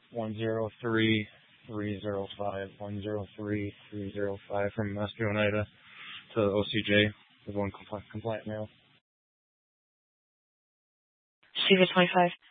103-305, 103-305 from Master Oneida to OCJ with one compliant mail. Receiver 25.